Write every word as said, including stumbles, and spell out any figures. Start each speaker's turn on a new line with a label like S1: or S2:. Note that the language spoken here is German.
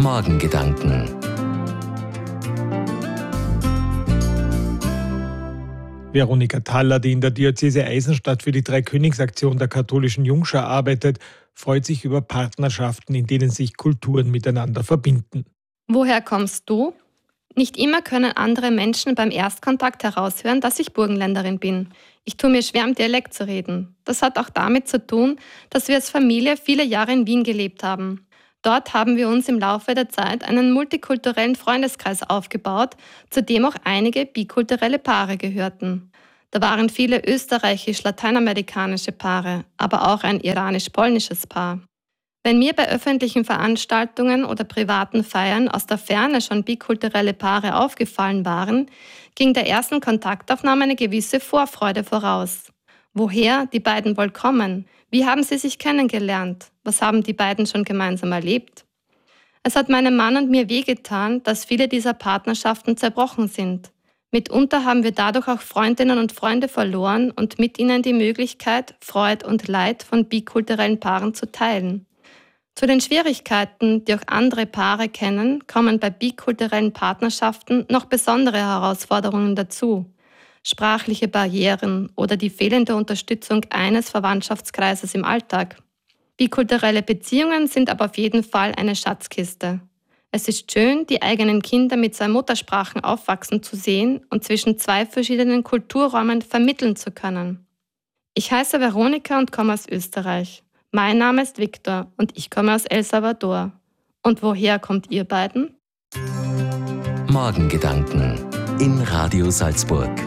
S1: Morgengedanken.
S2: Veronika Thaller, die in der Diözese Eisenstadt für die Dreikönigsaktion der katholischen Jungschar arbeitet, freut sich über Partnerschaften, in denen sich Kulturen miteinander verbinden.
S3: Woher kommst du? Nicht immer können andere Menschen beim Erstkontakt heraushören, dass ich Burgenländerin bin. Ich tue mir schwer, im Dialekt zu reden. Das hat auch damit zu tun, dass wir als Familie viele Jahre in Wien gelebt haben. Dort haben wir uns im Laufe der Zeit einen multikulturellen Freundeskreis aufgebaut, zu dem auch einige bikulturelle Paare gehörten. Da waren viele österreichisch-lateinamerikanische Paare, aber auch ein iranisch-polnisches Paar. Wenn mir bei öffentlichen Veranstaltungen oder privaten Feiern aus der Ferne schon bikulturelle Paare aufgefallen waren, ging der ersten Kontaktaufnahme eine gewisse Vorfreude voraus. Woher die beiden wohl kommen? Wie haben sie sich kennengelernt? Was haben die beiden schon gemeinsam erlebt? Es hat meinem Mann und mir wehgetan, dass viele dieser Partnerschaften zerbrochen sind. Mitunter haben wir dadurch auch Freundinnen und Freunde verloren und mit ihnen die Möglichkeit, Freud und Leid von bikulturellen Paaren zu teilen. Zu den Schwierigkeiten, die auch andere Paare kennen, kommen bei bikulturellen Partnerschaften noch besondere Herausforderungen dazu. Sprachliche Barrieren oder die fehlende Unterstützung eines Verwandtschaftskreises im Alltag. Bikulturelle Beziehungen sind aber auf jeden Fall eine Schatzkiste. Es ist schön, die eigenen Kinder mit zwei Muttersprachen aufwachsen zu sehen und zwischen zwei verschiedenen Kulturräumen vermitteln zu können. Ich heiße Veronika und komme aus Österreich. Mein Name ist Viktor und ich komme aus El Salvador. Und woher kommt ihr beiden?
S1: Morgengedanken in Radio Salzburg.